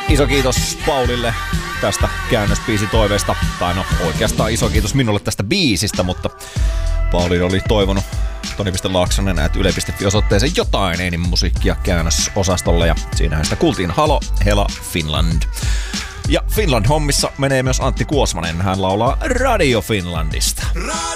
Iso kiitos Paulille tästä käännösbiisitoiveesta. Tai no oikeastaan iso kiitos minulle tästä biisistä, mutta Pauli oli toivonut Toni.Laaksonen@yle.fi-osoitteeseen jotain Einin musiikkia käännösosastolle ja siinähän sitä kuultiin Halo, Hela, Finland. Ja Finland-hommissa menee myös Antti Kuosmanen. Hän laulaa Radio Finlandista.